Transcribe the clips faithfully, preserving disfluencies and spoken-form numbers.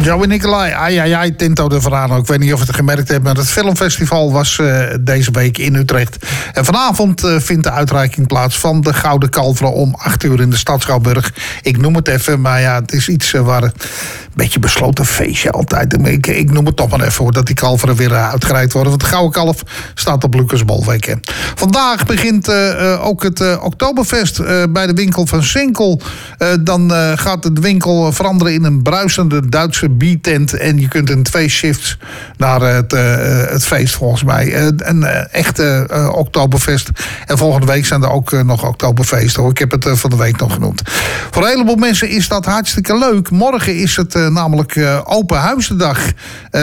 Joey Nicolai, ai ai ai, Tinto de Verano. Ik weet niet of je het gemerkt hebt, maar het filmfestival was uh, deze week in Utrecht. En vanavond uh, vindt de uitreiking plaats van de Gouden Kalveren om acht uur in de Stad Schouwburg. Ik noem het even, maar ja, het is iets uh, waar een beetje besloten feestje altijd. Ik, ik noem het toch maar even, hoor, dat die kalveren weer uh, uitgereikt worden. Want de Gouden Kalf staat op Lucas Bolweg. Vandaag begint uh, uh, ook het uh, Oktoberfest uh, bij de winkel van Sinkel. Uh, dan uh, gaat de winkel veranderen in een bruisende Duitse biertent. En je kunt in twee shifts naar het, uh, het feest volgens mij. Uh, een uh, echte uh, Oktoberfest. En volgende week zijn er ook uh, nog Oktoberfeesten. Hoor. Ik heb het uh, van de week nog genoemd. Voor een heleboel mensen is dat hartstikke leuk. Morgen is het uh, namelijk uh, open huizendag. Uh,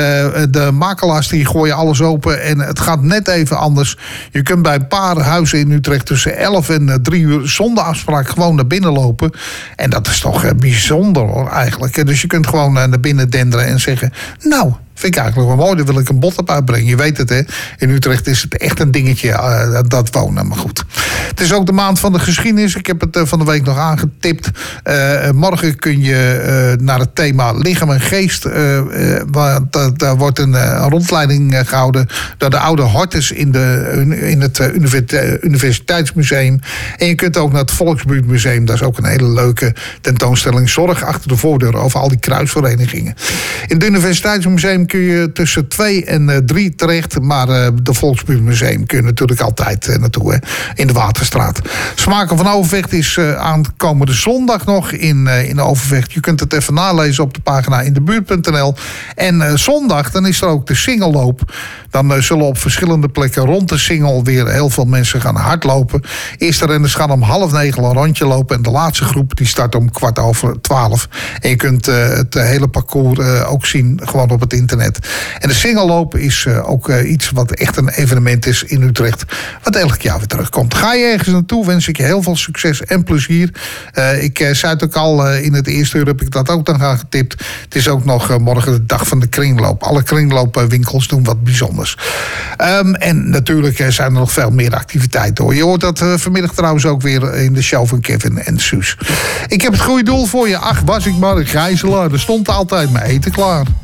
de makelaars die gooien alles open. En het gaat net even anders. Je kunt bij een paar huizen in Utrecht tussen elf en drie uur zonder afspraak gewoon naar binnen lopen. En dat is toch uh, bijzonder hoor eigenlijk. Dus je kunt gewoon uh, naar binnen denderen en zeggen, nou, vind ik eigenlijk wel mooi, dan wil ik een bod op uitbrengen. Je weet het, hè. In Utrecht is het echt een dingetje, uh, dat wonen. Maar goed. Het is ook de maand van de geschiedenis. Ik heb het uh, van de week nog aangetipt. Uh, morgen kun je uh, naar het thema lichaam en geest. Uh, uh, want uh, daar wordt een uh, rondleiding uh, gehouden door de oude Hortus in, de, in het uh, Universiteitsmuseum. En je kunt ook naar het Volksbuurtmuseum. Dat is ook een hele leuke tentoonstelling. Zorg achter de voordeur over al die kruisverenigingen. In het Universiteitsmuseum kun je tussen twee en drie terecht. Maar uh, de Volksbuurtmuseum kun je natuurlijk altijd uh, naartoe. Hè, in de Waterstraat. Smaken van Overvecht is uh, aankomende zondag nog in, uh, in Overvecht. Je kunt het even nalezen op de pagina in de buurt punt n l. En uh, zondag dan is er ook de Singelloop. Dan uh, zullen op verschillende plekken rond de Singel weer heel veel mensen gaan hardlopen. Eerste renners gaan om half negen een rondje lopen. En de laatste groep die start om kwart over twaalf. En je kunt uh, het uh, hele parcours uh, ook zien gewoon op het internet. En de Singelloop is uh, ook uh, iets wat echt een evenement is in Utrecht. Wat elk jaar weer terugkomt. Ga je ergens naartoe, wens ik je heel veel succes en plezier. Uh, ik uh, zei het ook al, uh, in het eerste uur heb ik dat ook dan gaan getipt. Het is ook nog uh, morgen de dag van de kringloop. Alle kringloopwinkels doen wat bijzonders. Um, en natuurlijk uh, zijn er nog veel meer activiteiten hoor. Je hoort dat uh, vanmiddag trouwens ook weer in de show van Kevin en Suus. Ik heb het goede doel voor je. Ach, was ik maar een gijzelaar. Er stond altijd mijn eten klaar.